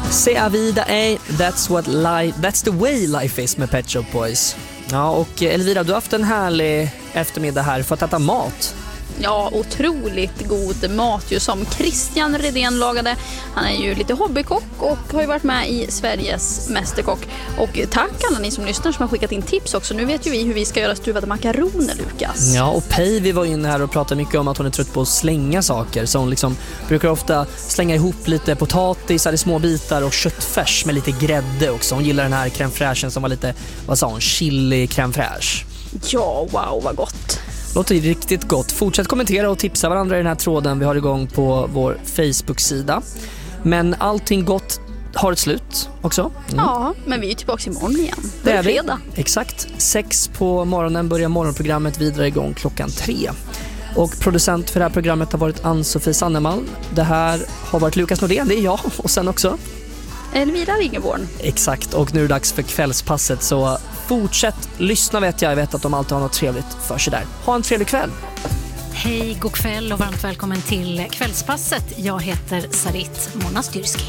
C'est vida, that's the way life is med Pet Shop Boys. Ja, och Elvira, du har haft en härlig eftermiddag här för att äta mat. Ja, otroligt god mat ju som Christian Redén lagade. Han är ju lite hobbykock och har ju varit med i Sveriges Mästerkock. Och tack alla ni som lyssnar som har skickat in tips också. Nu vet ju vi hur vi ska göra stuvade makaroner, Lukas. Ja, och Päivi var inne här och pratade mycket om att hon är trött på att slänga saker. Så hon liksom brukar ofta slänga ihop lite potatisar i små bitar och köttfärs med lite grädde också. Hon gillar den här crème fraîchen som var lite, vad sa hon, chili crème fraîche. Ja, wow, vad gott. Låter riktigt gott. Fortsätt kommentera och tipsa varandra i den här tråden vi har igång på vår Facebook-sida. Men allting gott har ett slut också. Ja, men vi är tillbaka imorgon igen. Det är fredag. Exakt. 6 på morgonen börjar morgonprogrammet vidare igång 3:00. Och producent för det här programmet har varit Ann-Sofie Sannemalm. Det här har varit Lukas Nordén, det är jag. Och sen också Elvira Ringeborn. Exakt, och nu är det dags för kvällspasset. Så fortsätt lyssna, jag vet att de alltid har något trevligt för sig där. Ha en trevlig kväll. Hej, god kväll och varmt välkommen till kvällspasset. Jag heter Sarit Monastyrski.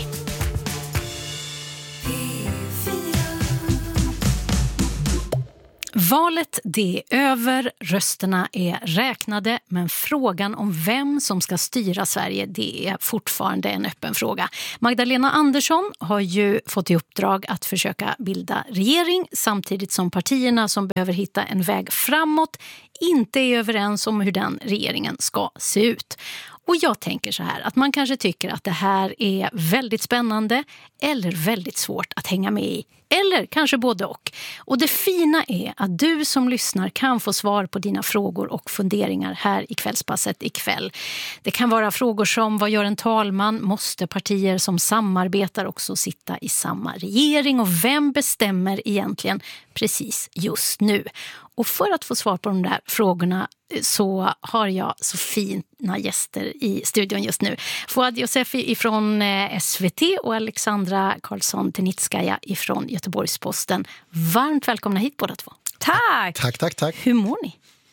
Valet det är över, rösterna är räknade, men frågan om vem som ska styra Sverige det är fortfarande en öppen fråga. Magdalena Andersson har ju fått i uppdrag att försöka bilda regering samtidigt som partierna som behöver hitta en väg framåt inte är överens om hur den regeringen ska se ut. Och jag tänker så här, att man kanske tycker att det här är väldigt spännande eller väldigt svårt att hänga med i. Eller kanske både och. Och det fina är att du som lyssnar kan få svar på dina frågor och funderingar här i kvällspasset ikväll. Det kan vara frågor som, vad gör en talman? Måste partier som samarbetar också sitta i samma regering? Och vem bestämmer egentligen precis just nu? Och för att få svar på de där frågorna så har jag så fina gäster i studion just nu. Fouad Youssefi ifrån SVT och Alexandra Karlsson-Tenitskaja ifrån Göteborgs-Posten. Varmt välkomna hit båda två. Tack. Hur mår ni?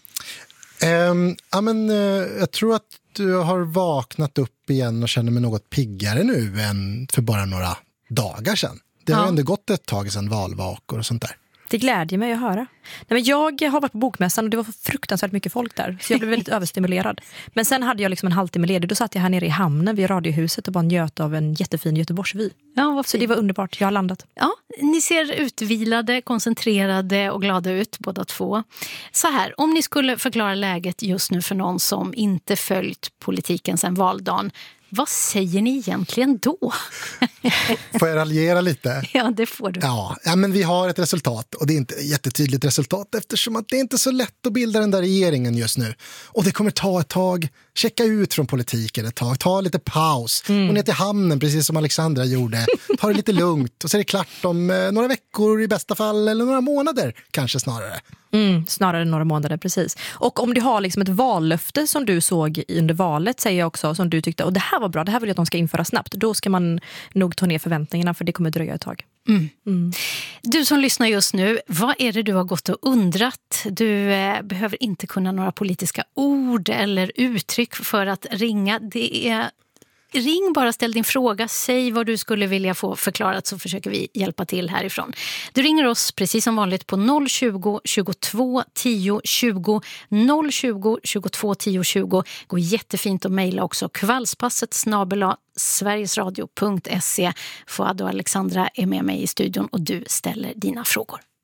Jag tror att du har vaknat upp igen och känner mig något piggare nu än för bara några dagar sedan. Det har ändå gått ett tag sedan valvakor och sånt där. Det glädjer mig att höra. Nej, men jag har varit på bokmässan och det var fruktansvärt mycket folk där. Så jag blev väldigt överstimulerad. Men sen hade jag liksom en halvtimme ledig. Då satt jag här nere i hamnen vid radiohuset och bara njöt av en jättefin Göteborgsvy. Ja, så det var underbart. Jag har landat. Ja, ni ser utvilade, koncentrerade och glada ut båda två. Så här, om ni skulle förklara läget just nu för någon som inte följt politiken sedan valdagen. Vad säger ni egentligen då? Får jag raljera lite? Ja, det får du. Ja, men vi har ett resultat och det är inte ett jättetydligt resultat eftersom att det är inte så lätt att bilda den där regeringen just nu. Och det kommer ta ett tag, checka ut från politiken ett tag, ta lite paus och ner till hamnen precis som Alexandra gjorde. Ta det lite lugnt och så är det klart om några veckor i bästa fall eller några månader kanske snarare. Snarare några månader, precis. Och om du har liksom ett vallöfte som du såg under valet, säger jag också, som du tyckte, och det här var bra, det här vill jag att de ska införa snabbt, då ska man nog ta ner förväntningarna för det kommer dröja ett tag. Du som lyssnar just nu, vad är det du har gått och undrat? Du behöver inte kunna några politiska ord eller uttryck för att ringa. Ring bara, ställ din fråga, säg vad du skulle vilja få förklarat så försöker vi hjälpa till härifrån. Du ringer oss precis som vanligt på 020 22 10 20 020 22 10 20. Går jättefint att mejla också kvällspasset@sverigesradio.se. Fouad och Alexandra är med mig i studion och du ställer dina frågor.